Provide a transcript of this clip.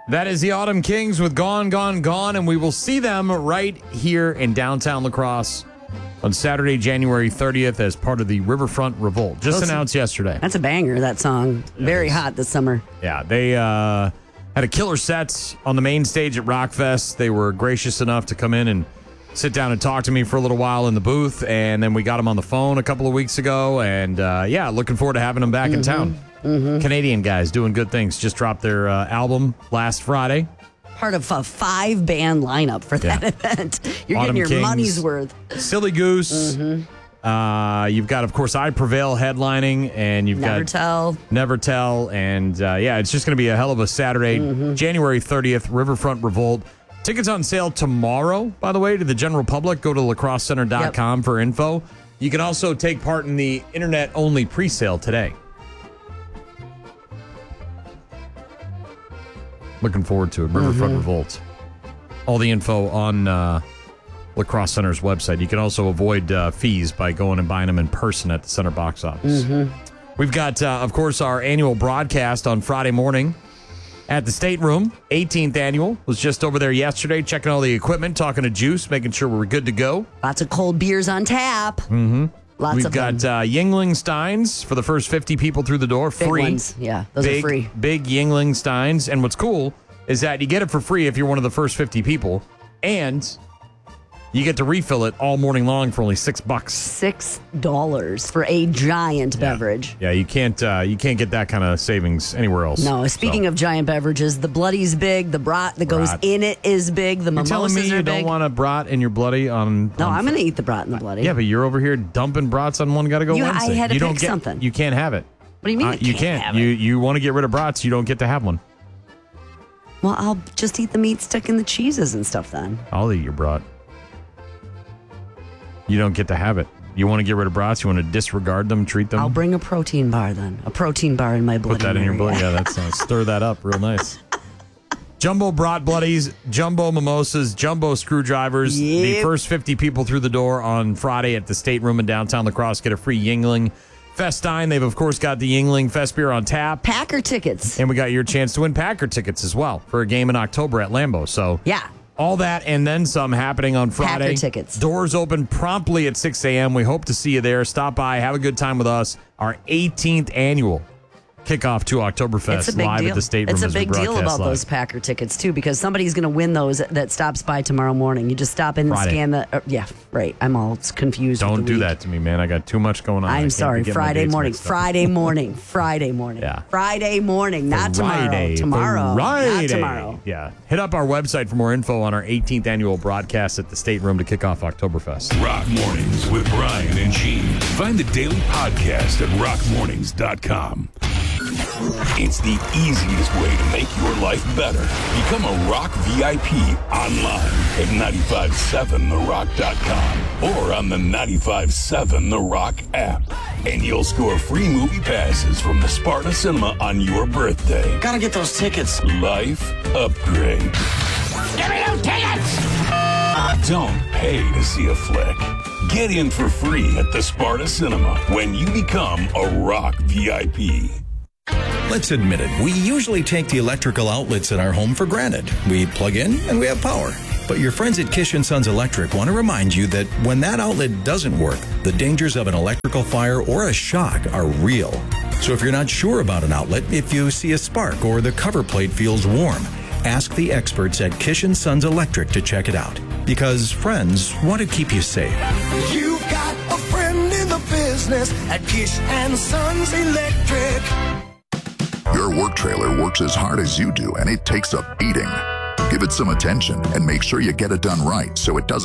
That is the Autumn Kings with Gone, Gone, Gone, and we will see them right here in downtown La Crosse on Saturday, January 30th as part of the Riverfront Revolt. Just announced yesterday. That's a banger, that song. Very hot this summer. Yeah, they had a killer set on the main stage at Rockfest. They were gracious enough to come in and sit down and talk to me for a little while in the booth, and then we got them on the phone a couple of weeks ago, and looking forward to having them back in town. Canadian guys doing good things. Just dropped their album last Friday. Part of a 5-band lineup for that event. You're Autumn getting your Kings, money's worth. Silly Goose. You've got, of course, I Prevail headlining, and you've Never got Tell. Never Tell, and it's just going to be a hell of a Saturday, January 30th, Riverfront Revolt. Tickets on sale tomorrow, by the way, to the general public. Go to lacrossecenter.com for info. You can also take part in the internet-only pre-sale today. Looking forward to it. Riverfront Revolt. All the info on La Crosse Center's website. You can also avoid fees by going and buying them in person at the center box office. We've got, of course, our annual broadcast on Friday morning at the Stateroom. 18th annual. Was just over there yesterday, checking all the equipment, talking to Juice, making sure we're good to go. Lots of cold beers on tap. Lots We've of got them. Yingling Steins for the first 50 people through the door. Big Free. ones. Yeah, those are free. Big Yingling Steins. And what's cool is that you get it for free if you're one of the first 50 people. And you get to refill it all morning long for only $6. $6 for a giant beverage. Yeah, you can't get that kind of savings anywhere else. No, speaking of giant beverages, the Bloody's big, the brat that goes in it is big, the You're telling mimosas me you are big. don't want a brat in your Bloody on... No, I'm going to eat the brat and the Bloody. Yeah, but you're over here dumping brats on one gotta go Wednesday. I had to you pick don't get, something. You can't have it. What do you mean You can't. have it? You want to get rid of brats, you don't get to have one. Well, I'll just eat the meat stick and the cheeses and stuff then. I'll eat your brat. You don't get to have it. You want to get rid of brats? You want to disregard them, treat them? I'll bring a protein bar then. A protein bar in my Bloody Put that in your Mary. blood. Yeah, that's stir that up real nice. Jumbo brat bloodies, jumbo mimosas, jumbo screwdrivers. The Yep. first 50 people through the door on Friday at the Stateroom in downtown La Crosse get a free Yingling Festine. They've, of course, got the Yingling Fest beer on tap. Packer tickets. And we got your chance to win Packer tickets as well for a game in October at Lambeau. So Yeah. all that and then some happening on Friday. Packer tickets. Doors open promptly at 6 a.m. We hope to see you there. Stop by, have a good time with us. Our 18th annual kickoff to Oktoberfest It's a big live deal. at the Stateroom. It's a as we big deal broadcast about live. those Packer tickets, too, because somebody's going to win those that stops by tomorrow morning. You just stop in and Friday. scan the... yeah, right. I'm all confused. with Don't the do week. that to me, man. I got too much going on. I I'm can't sorry. be getting my Friday dates morning. mixed up. Friday morning. Friday morning. Yeah. Friday morning. Not Friday. tomorrow. Tomorrow. Friday. Not tomorrow. Yeah. Hit up our website for more info on our 18th annual broadcast at the Stateroom to kick off Oktoberfest. Rock Mornings with Brian and Gene. Find the daily podcast at rockmornings.com. It's the easiest way to make your life better. Become a Rock VIP online at 957therock.com or on the 957 The Rock app. And you'll score free movie passes from the Sparta Cinema on your birthday. Gotta get those tickets. Life upgrade. Give me those tickets! Don't pay to see a flick. Get in for free at the Sparta Cinema when you become a Rock VIP. Let's admit it, we usually take the electrical outlets in our home for granted. We plug in and we have power. But your friends at Kish & Sons Electric want to remind you that when that outlet doesn't work, the dangers of an electrical fire or a shock are real. So if you're not sure about an outlet, if you see a spark or the cover plate feels warm, ask the experts at Kish & Sons Electric to check it out. Because friends want to keep you safe. You've got a friend in the business at Kish & Sons Electric. Your work trailer works as hard as you do, and it takes a beating. Give it some attention and make sure you get it done right so it doesn't